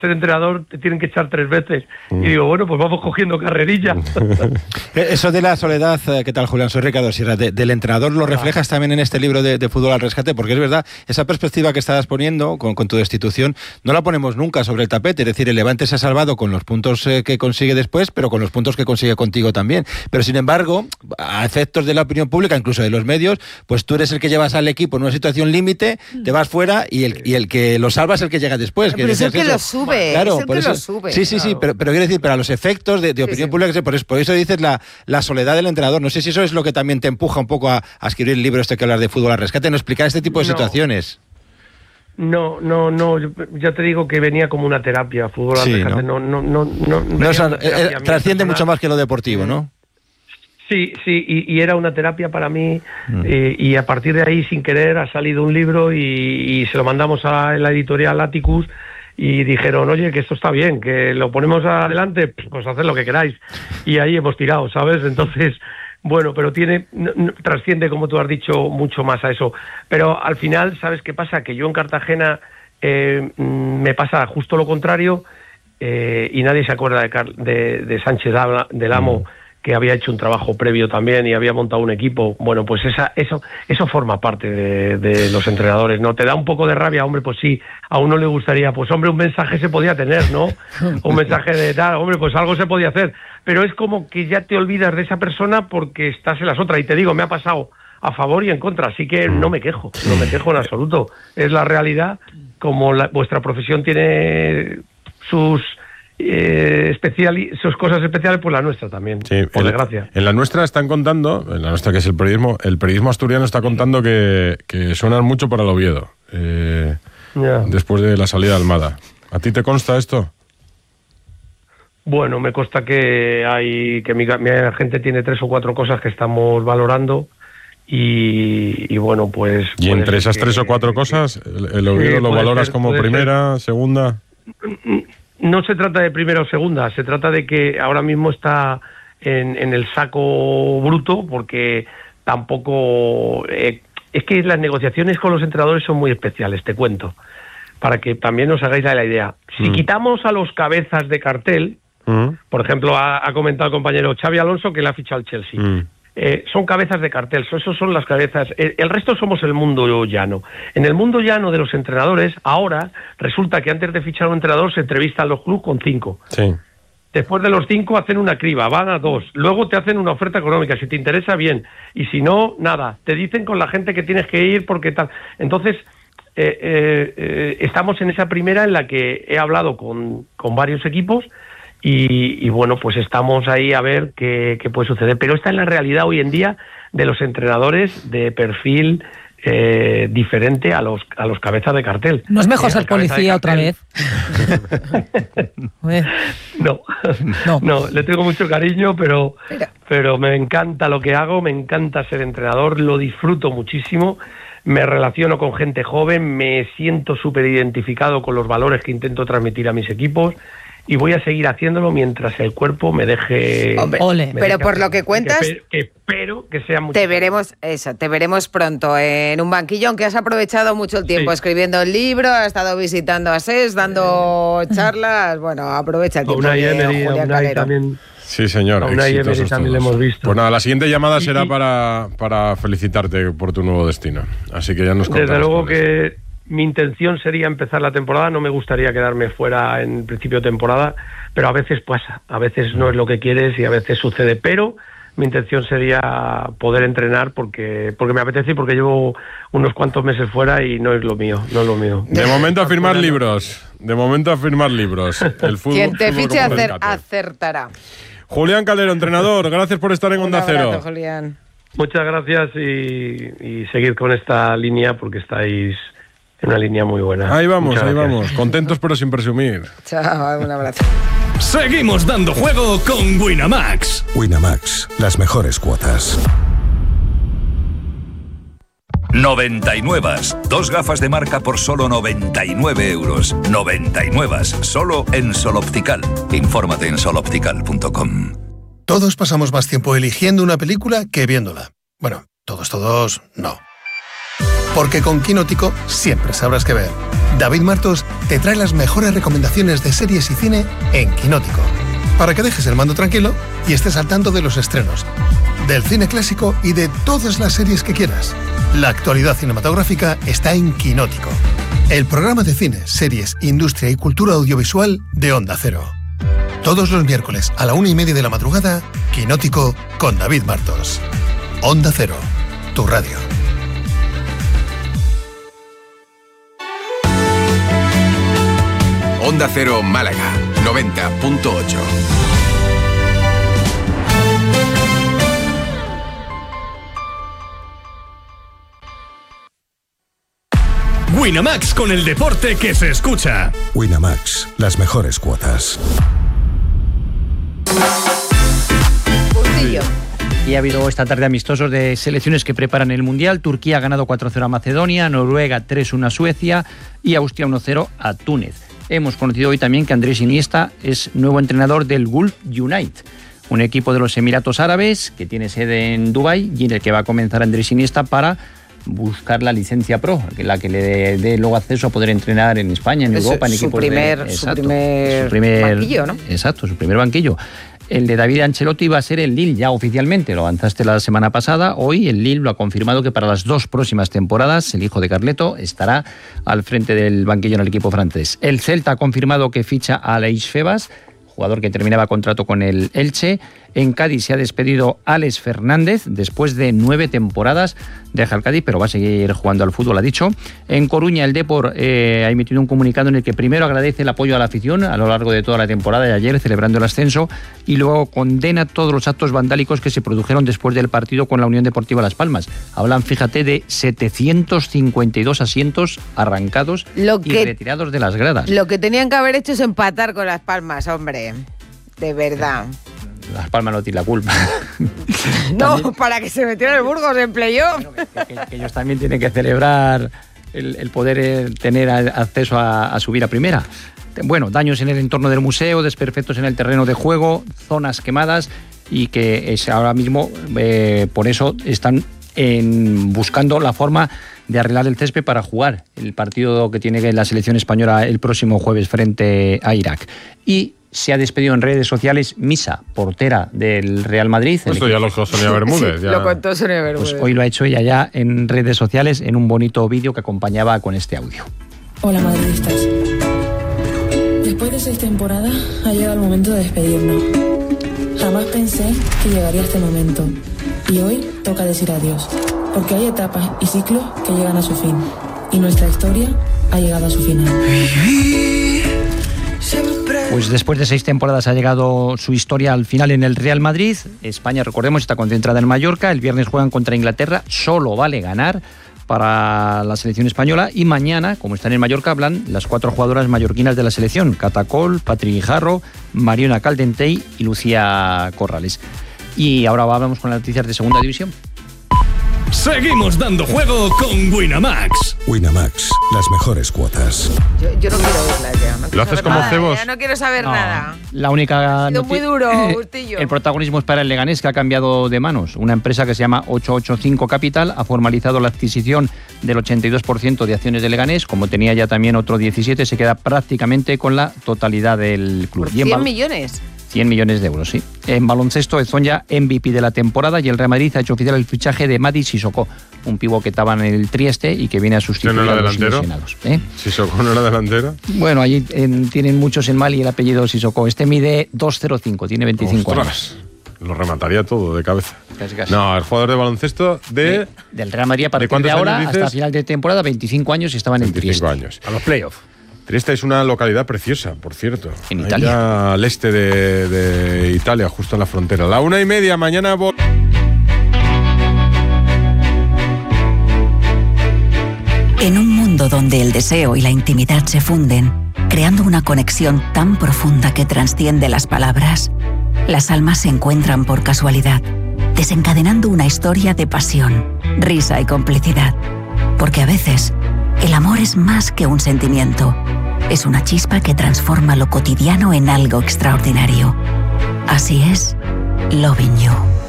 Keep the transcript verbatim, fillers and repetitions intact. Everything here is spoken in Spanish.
ser entrenador te tienen que echar tres veces. Mm. Y digo, bueno, pues vamos cogiendo carrerilla. Eso de la soledad, ¿qué tal, Julián? Soy Ricardo Sierra. De, del entrenador lo reflejas también en este libro de, de Fútbol al Rescate, porque es verdad, esa perspectiva que estabas poniendo con, con tu destitución, no la ponemos nunca sobre el tapete. Es decir, el Levante se ha salvado con los puntos eh, que consigue después, pero con los puntos que consigue contigo también. Pero sin embargo, a efectos de la opinión pública, incluso de los medios, pues tú eres el que llevas al equipo en una situación límite, te vas fuera y el, y el que lo salva es el que llega después. Pero es el que lo sube. Claro, es el por que eso, lo sube. Sí, sí, claro. sí, pero, pero quiero decir, para los efectos de, de opinión sí, sí. pública, por eso, por eso dices la, la soledad del entrenador. No sé si eso es lo que también te empuja un poco a, a escribir el libro este que hablas de Fútbol al Rescate, no explicar este tipo de no. situaciones. No, no, no, ya te digo que venía como una terapia, Fútbol al sí, Rescate, no, no, no, no, no, no es, eh, trasciende mucho más que lo deportivo, ¿no? Sí, sí, y, y era una terapia para mí, mm. eh, y a partir de ahí, sin querer, ha salido un libro y, y se lo mandamos a la editorial Atticus y dijeron, oye, que esto está bien, que lo ponemos adelante, pues haced lo que queráis. Y ahí hemos tirado, ¿sabes? Entonces, bueno, pero tiene, no, no, trasciende, como tú has dicho, mucho más a eso. Pero al final, ¿sabes qué pasa? Que yo en Cartagena eh, me pasa justo lo contrario, eh, y nadie se acuerda de, Car- de, de Sánchez del Amo, mm. que había hecho un trabajo previo también y había montado un equipo. Bueno, pues esa, eso eso forma parte de, de los entrenadores, ¿no? Te da un poco de rabia, hombre, pues sí, a uno le gustaría, pues hombre, un mensaje se podía tener, ¿no? Un mensaje de tal, hombre, pues algo se podía hacer. Pero es como que ya te olvidas de esa persona porque estás en las otras. Y te digo, me ha pasado a favor y en contra, así que no me quejo, no me quejo en absoluto. Es la realidad, como la, vuestra profesión tiene sus... Eh, especial, sus cosas especiales, pues la nuestra también, sí, por el, desgracia. En la nuestra están contando, en la nuestra que es el periodismo, el periodismo asturiano está contando que, que suenan mucho para el Oviedo, eh, yeah. después de la salida de Almada. ¿A ti te consta esto? Bueno, me consta que hay que mi, mi gente tiene tres o cuatro cosas que estamos valorando y, y bueno, pues... ¿Y entre esas que, tres o cuatro cosas, el, el Oviedo sí, lo valoras ser, como primera, ser. segunda...? No se trata de primera o segunda, se trata de que ahora mismo está en, en el saco bruto, porque tampoco... Eh, es que las negociaciones con los entrenadores son muy especiales, te cuento, para que también os hagáis la idea. Si mm. quitamos a los cabezas de cartel, mm. por ejemplo, ha, ha comentado el compañero Xavi Alonso que le ha fichado el Chelsea, mm. Eh, son cabezas de cartel, esos son las cabezas, el, el resto somos el mundo llano. En el mundo llano de los entrenadores, ahora resulta que antes de fichar a un entrenador se entrevistan los clubes con cinco. Sí. Después de los cinco hacen una criba, van a dos, luego te hacen una oferta económica, si te interesa bien, y si no, nada, te dicen con la gente que tienes que ir porque tal. Entonces, eh, eh, eh, estamos en esa primera en la que he hablado con, con varios equipos. Y, y bueno, pues estamos ahí a ver qué, qué puede suceder. Pero esta es la realidad hoy en día de los entrenadores de perfil eh, diferente a los a los cabezas de cartel. ¿No es mejor eh, ser policía otra vez? no, no, no, le tengo mucho cariño, pero, pero me encanta lo que hago, me encanta ser entrenador, lo disfruto muchísimo. Me relaciono con gente joven, me siento súper identificado con los valores que intento transmitir a mis equipos. Y voy a seguir haciéndolo mientras el cuerpo me deje... Hombre, me pero deje por hacer. Lo que cuentas... Que, que espero que sea mucho... Te veremos, eso, te veremos pronto en un banquillo, aunque has aprovechado mucho el tiempo sí. escribiendo el libro, has estado visitando a S E S, dando charlas... Bueno, aprovecha el tiempo. Una Emery, una también... Sí, señor. Una Emery también le hemos visto. Pues nada, la siguiente llamada será para, para felicitarte por tu nuevo destino. Así que ya nos contarás. Desde luego que... Mi intención sería empezar la temporada, no me gustaría quedarme fuera en principio de temporada, pero a veces pasa, a veces no es lo que quieres y a veces sucede, pero mi intención sería poder entrenar porque porque me apetece y porque llevo unos cuantos meses fuera y no es lo mío, no es lo mío. De momento a firmar libros, de momento a firmar libros. El fútbol, quien te fútbol fiche acer, acertará. Julián Calero, entrenador, gracias por estar en Un Onda abrazo, Cero. Julián. Muchas gracias y, y seguir con esta línea porque estáis... en una línea muy buena. Ahí vamos, ahí vamos. Contentos pero sin presumir. Chao, un abrazo. Seguimos dando juego con Winamax. Winamax, las mejores cuotas. noventa y nueve. Dos gafas de marca por solo noventa y nueve euros. noventa y nueve. Solo en Sol Optical. Infórmate en sol optical punto com. Todos pasamos más tiempo eligiendo una película que viéndola. Bueno, todos, todos, no. Porque con Quinótico siempre sabrás qué ver. David Martos te trae las mejores recomendaciones de series y cine en Quinótico, para que dejes el mando tranquilo y estés al tanto de los estrenos, del cine clásico y de todas las series que quieras. La actualidad cinematográfica está en Quinótico, el programa de cine, series, industria y cultura audiovisual de Onda Cero. Todos los miércoles a la una y media de la madrugada, Quinótico con David Martos. Onda Cero, tu radio. Onda Cero Málaga, noventa punto ocho. Winamax, con el deporte que se escucha. Winamax, las mejores cuotas. Bustillo. Y ha habido esta tarde amistosos de selecciones que preparan el Mundial. Turquía ha ganado cuatro cero a Macedonia, Noruega tres uno a Suecia y Austria uno cero a Túnez. Hemos conocido hoy también que Andrés Iniesta es nuevo entrenador del Gulf United, un equipo de los Emiratos Árabes que tiene sede en Dubái y en el que va a comenzar Andrés Iniesta para buscar la licencia pro, la que le dé, dé luego acceso a poder entrenar en España, en Europa, en su equipos primer, de... Exacto, su primer, su primer banquillo, ¿no? Exacto, su primer banquillo. El de David Ancelotti va a ser el Lille ya oficialmente, lo avanzaste la semana pasada. Hoy el Lille lo ha confirmado que para las dos próximas temporadas el hijo de Carleto estará al frente del banquillo en el equipo francés. El Celta ha confirmado que ficha a Aleix Febas, jugador que terminaba contrato con el Elche. En Cádiz se ha despedido Alex Fernández después de nueve temporadas. Deja el Cádiz, pero va a seguir jugando al fútbol, ha dicho. En Coruña, el Depor eh, ha emitido un comunicado en el que primero agradece el apoyo a la afición a lo largo de toda la temporada y ayer celebrando el ascenso, y luego condena todos los actos vandálicos que se produjeron después del partido con la Unión Deportiva Las Palmas. Hablan, fíjate, de setecientos cincuenta y dos asientos arrancados lo que, y retirados de las gradas. Lo que tenían que haber hecho es empatar con Las Palmas, hombre. De verdad. Las Palmas no tiene la culpa. No, también, para que se metieran el Burgos en playoff. Bueno, que, que, que ellos también tienen que celebrar el, el poder tener acceso a, a subir a primera. Bueno, daños en el entorno del museo, desperfectos en el terreno de juego, zonas quemadas, y que es ahora mismo, eh, por eso están en, buscando la forma de arreglar el césped para jugar el partido que tiene la selección española el próximo jueves frente a Irak. Y se ha despedido en redes sociales Misa, portera del Real Madrid. Esto ya lo contó Sonia Bermúdez. Sí, ya. Lo contó Sonia Bermúdez. Pues hoy lo ha hecho ella ya en redes sociales en un bonito vídeo que acompañaba con este audio. Hola madridistas. Después de seis temporadas ha llegado el momento de despedirnos. Jamás pensé que llegaría este momento. Y hoy toca decir adiós. Porque hay etapas y ciclos que llegan a su fin. Y nuestra historia ha llegado a su final. Pues después de seis temporadas ha llegado su historia al final en el Real Madrid. España, recordemos, está concentrada en Mallorca. El viernes juegan contra Inglaterra. Solo vale ganar para la selección española. Y mañana, como están en Mallorca, hablan las cuatro jugadoras mallorquinas de la selección: Catacol, Patri Guijarro, Mariona Caldentey y Lucía Corrales. Y ahora vamos con las noticias de Segunda División. Seguimos dando juego con Winamax. Winamax, las mejores cuotas. Yo, yo no quiero verla ya. No ¿Lo haces como nada, cebos? Ya no quiero saber no, nada. La única ha sido muy duro, Bustillo. El protagonismo es para el Leganés, que ha cambiado de manos. Una empresa que se llama ochocientos ochenta y cinco Capital ha formalizado la adquisición del ochenta y dos por ciento de acciones de Leganés. Como tenía ya también otro diecisiete, se queda prácticamente con la totalidad del club. ¿Por cien millones? cien millones de euros, sí. En baloncesto, son ya M V P de la temporada y el Real Madrid ha hecho oficial el fichaje de Mady Sissoko, un pivo que estaba en el Trieste y que viene a sustituir ¿No era a los delantero? lesionados. ¿Eh? ¿Sissoko no era delantero? Bueno, allí en, tienen muchos en Mali el apellido Sissoko. Este mide dos cero cinco, tiene veinticinco Ostras, años. Lo remataría todo de cabeza. Casi, casi. No, el jugador de baloncesto de... de del Real Madrid a partir ¿de, de ahora dices? hasta final de temporada, veinticinco años, y estaba en el Trieste. veinticinco años. A los playoffs. Trieste es una localidad preciosa, por cierto. En Italia. Allá al este de, de Italia, justo en la frontera. La una y media, mañana... Vol- En un mundo donde el deseo y la intimidad se funden, creando una conexión tan profunda que trasciende las palabras, las almas se encuentran por casualidad, desencadenando una historia de pasión, risa y complicidad. Porque a veces, el amor es más que un sentimiento. Es una chispa que transforma lo cotidiano en algo extraordinario. Así es, Loving You.